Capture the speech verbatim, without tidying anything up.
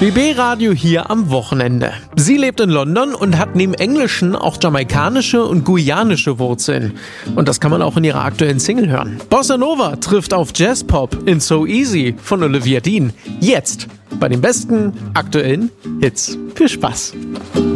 B B-Radio hier am Wochenende. Sie lebt in London und hat neben Englischen auch jamaikanische und guyanische Wurzeln. Und das kann man auch in ihrer aktuellen Single hören. Bossa Nova trifft auf Jazzpop in So Easy von Olivia Dean. Jetzt bei den besten aktuellen Hits. Viel Spaß!